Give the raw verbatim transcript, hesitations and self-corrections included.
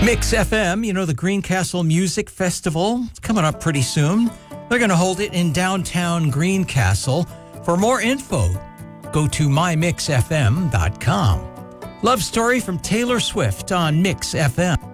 Mix F M, you know, the Greencastle Music Festival. It's coming up pretty soon. They're going to hold it in downtown Greencastle. For more info, go to my mix f m dot com. Love story from Taylor Swift on Mix F M.